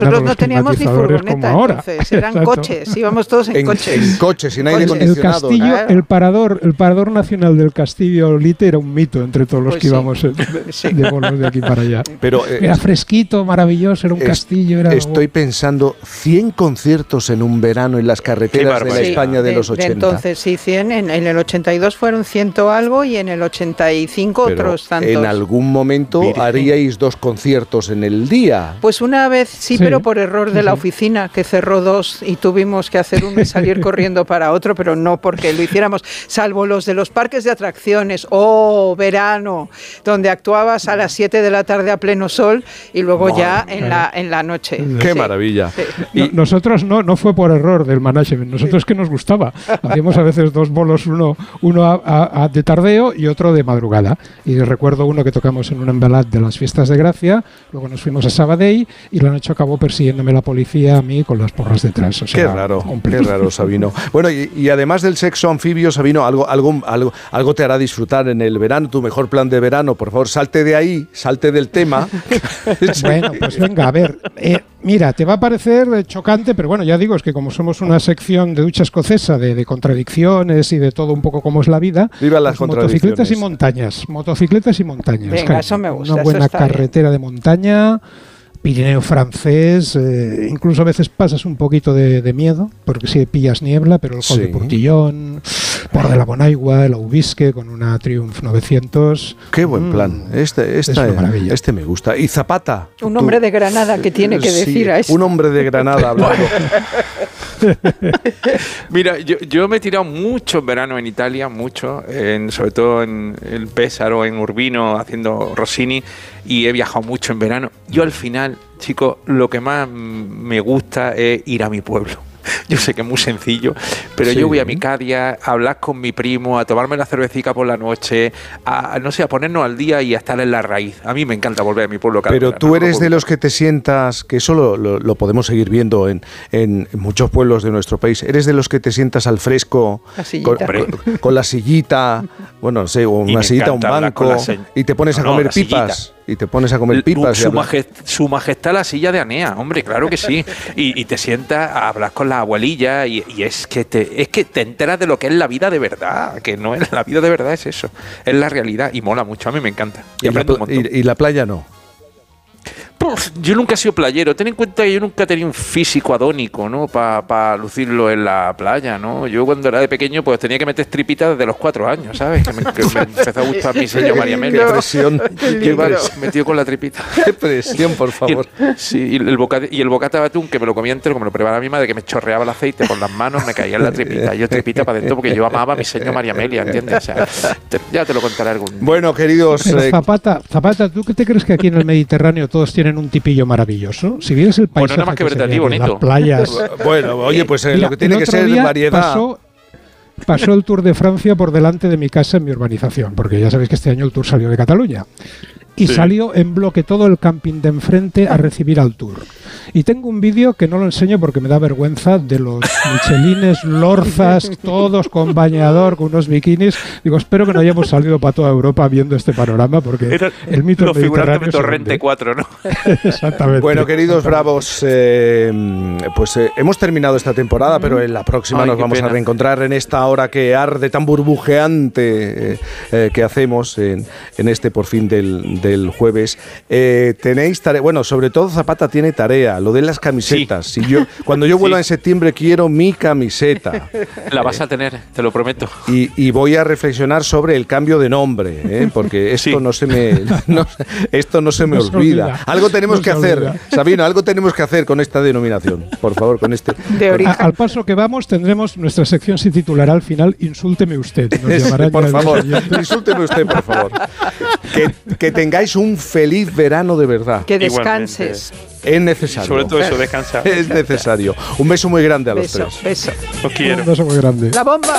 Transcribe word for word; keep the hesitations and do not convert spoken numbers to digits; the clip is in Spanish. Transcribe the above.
Nosotros no teníamos ni furgoneta entonces, eran Exacto. coches, íbamos todos en, en coches. En coches, sin aire acondicionado. El castillo, el parador, el parador nacional del Castillo Lite era un mito entre todos los pues que sí. íbamos de, sí. de bolos de aquí para allá. Pero, eh, era fresquito, maravilloso, era un es, castillo. Era estoy algo... pensando, cien conciertos en un verano en las carreteras de la sí, España de, de los ochenta. De entonces, sí, cien, en, en el ochenta y dos fueron ciento algo y en el ochenta y cinco pero otros tantos. En algún momento Virgen. haríais dos conciertos en el día. Pues una vez sí, sí. pero por error de la oficina, que cerró dos y tuvimos que hacer uno y salir corriendo para otro, pero no porque lo hiciéramos, salvo los de los parques de atracciones o oh, verano, donde actuabas a las siete de la tarde a pleno sol y luego Madre ya en la, en la noche. ¡Qué sí. maravilla! Sí. Y no, nosotros no, no fue por error del management, nosotros que nos gustaba. Hacíamos a veces dos bolos, uno, uno a, a, a de tardeo y otro de madrugada. Y recuerdo uno que tocamos en un embalat de las fiestas de Gracia, luego nos fuimos a Sabadell y la noche acabó persiguiéndome la policía a mí con las porras detrás. O sea, qué raro, completo. Qué raro, Sabino. Bueno, y, y además del sexo anfibio, Sabino, algo, algo, algo, algo te hará disfrutar en el verano, tu mejor plan de verano. Por favor, salte de ahí, salte del tema. Bueno, pues venga, a ver. Eh, mira, te va a parecer chocante, pero bueno, ya digo, es que como somos una sección de ducha escocesa, de, de contradicciones y de todo un poco como es la vida, viva las pues contradicciones. Motocicletas y montañas, motocicletas y montañas. Venga, eso me gusta. Una buena carretera bien. de montaña. Pirineo francés, eh, incluso a veces pasas un poquito de, de miedo, porque si pillas niebla, pero el Col sí. de Portillón, Port de la Bonaigua, el Aubisque con una Triumph novecientos. Qué buen mmm, plan, este, esta, es este me gusta. ¿Y Zapata? Un hombre tú, de Granada que tiene que decir sí, a esto. Un hombre de Granada hablando. Mira, yo, yo me he tirado mucho en verano en Italia, mucho, en, sobre todo en el Pésaro, en Urbino, haciendo Rossini, y he viajado mucho en verano. Yo al final, chicos, lo que más me gusta es ir a mi pueblo. Yo sé que es muy sencillo, pero sí. yo voy a mi Cadia a hablar con mi primo, a tomarme la cervecita por la noche, a no sé, a ponernos al día y a estar en la raíz. A mí me encanta volver a mi pueblo cada Pero verano, tú eres de los que te sientas, que eso lo, lo, lo podemos seguir viendo en, en muchos pueblos de nuestro país, eres de los que te sientas al fresco, con, con, con la sillita, bueno, no sé, una sillita, un banco, y te pones no, a comer no, pipas. Sillita. Y te pones a comer pipas. Su, majest, su majestad la silla de Anea, hombre, claro que sí. Y, y te sientas a hablar con la abuelilla y, y es que te es que te enteras de lo que es la vida de verdad, que no es la vida de verdad, es eso, es la realidad y mola mucho, a mí me encanta. Y, y, aprendo la, un montón. Y, y la playa no. Pues yo nunca he sido playero. Ten en cuenta que yo nunca he tenido un físico adónico, ¿no? Para pa lucirlo en la playa, ¿no? Yo cuando era de pequeño pues tenía que meter tripitas desde los cuatro años, ¿sabes? Que me, que me empezó a gustar mi señor María Amelia. Qué presión. Qué metido con la tripita. Qué presión, por favor. Y el, sí, y el, bocata, y el bocata de atún que me lo comía entero, como lo preparaba mi madre, que me chorreaba el aceite por las manos, me caía en la tripita. Yo tripita para adentro porque yo amaba a mi señor María Amelia, ¿entiendes? O sea, te, ya te lo contaré algún día. Bueno, queridos... Pero Zapata, Zapata, ¿tú qué te crees que aquí en el Mediterráneo todos tienen un tipillo maravilloso? Si vieras el paisaje bueno, no más que, que se ve de las playas... Bueno, oye, pues eh, Mira, lo que tiene que ser variedad... Pasó, pasó el Tour de Francia por delante de mi casa en mi urbanización, porque ya sabéis que este año el Tour salió de Cataluña. Y sí. salió en bloque todo el camping de enfrente a recibir al Tour. Y tengo un vídeo que no lo enseño porque me da vergüenza, de los michelines, lorzas, todos con bañador, con unos bikinis. Digo, espero que no hayamos salido para toda Europa viendo este panorama, porque era el mito los mediterráneo es Torrente cuatro, ¿no? Exactamente. Bueno, queridos bravos, eh, pues eh, hemos terminado esta temporada, mm. pero en la próxima Ay, nos vamos pena. a reencontrar en esta hora que arde tan burbujeante eh, eh, que hacemos en, en este por fin del, del jueves. Eh, tenéis tarea, bueno, sobre todo Zapata tiene tarea, lo de las camisetas. Sí. Si yo, cuando yo vuelva sí. en septiembre quiero mi camiseta. La vas a tener, te lo prometo. Y, y voy a reflexionar sobre el cambio de nombre, ¿eh? porque esto sí. no se me no, esto no se me no olvida. olvida. Algo tenemos no que hacer, olvida. Sabino, algo tenemos que hacer con esta denominación, por favor, con este. De origen. A, al paso que vamos tendremos nuestra sección se titulará al final Insúlteme usted. Nos llamará por favor, insúlteme usted, por favor. Que, que tengáis un feliz verano de verdad. Que descanses. Igualmente. Es necesario. Sobre todo eso, descansar. Es necesario. Un beso muy grande a los beso, tres. Beso, Os quiero. Un beso muy grande. La bomba.